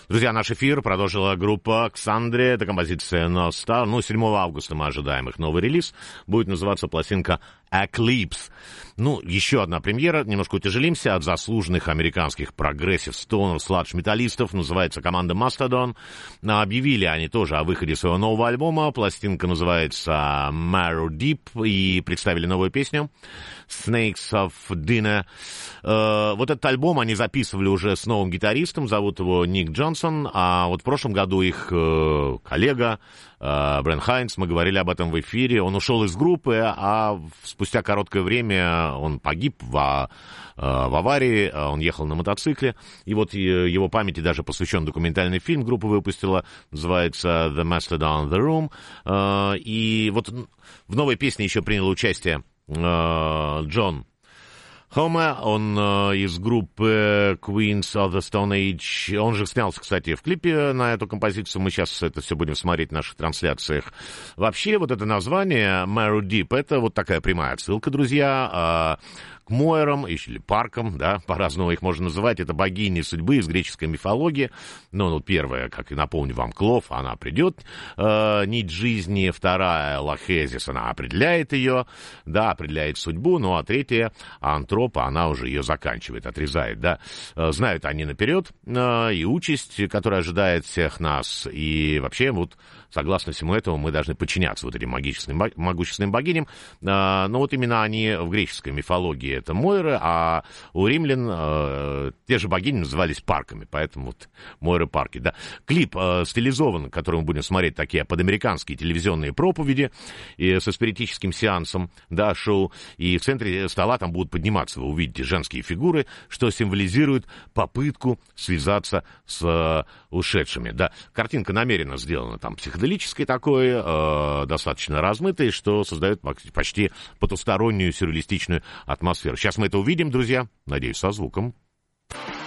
Друзья, наш эфир продолжила группа «Ксандре». Это композиция «No Star». 7 августа мы ожидаем их новый релиз. Будет называться пластинка «Eclipse». Еще одна премьера. Немножко утяжелимся от заслуженных американских прогрессив стонер сладж-металлистов. Называется команда Mastodon. Объявили они тоже о выходе своего нового альбома. Пластинка называется Marrow Deep. И представили новую песню Snakes of Dinner. Вот этот альбом они записывали уже с новым гитаристом. Зовут его Ник Джонсон. А вот в прошлом году их коллега Брэн Хайнс, мы говорили об этом в эфире, он ушел из группы, а спустя короткое время он погиб в аварии, он ехал на мотоцикле, и вот его памяти даже посвящен документальный фильм, группа выпустила, называется The Mastodon The Room, и вот в новой песне еще принял участие Джон Хоме, он из группы Queens of the Stone Age. Он же снялся, кстати, в клипе на эту композицию. Мы сейчас это все будем смотреть в наших трансляциях. Вообще, вот это название Marrow Deep, это вот такая прямая отсылка, друзья, к Мойрам, или Паркам, да, по-разному их можно называть. Это богини судьбы из греческой мифологии. Первая, как и напомню вам, Клов, она придет, нить жизни. Вторая, Лахезис, она определяет ее, да, определяет судьбу. А третья, Антропа, она уже ее заканчивает, отрезает, да. Знают они наперед и участь, которая ожидает всех нас. И вообще, вот, согласно всему этому, мы должны подчиняться вот этим могущественным богиням. Но вот именно они в греческой мифологии это Мойры, а у римлян те же богини назывались парками, поэтому вот Мойры-парки, да. Клип стилизован, который мы будем смотреть, такие подамериканские телевизионные проповеди и со спиритическим сеансом, да, шоу, и в центре стола там будут подниматься, вы увидите женские фигуры, что символизирует попытку связаться с ушедшими, да. Картинка намеренно сделана там психоделической такой, достаточно размытой, что создает почти потустороннюю сюрреалистичную атмосферу. Сейчас мы это увидим, друзья. Надеюсь, со звуком.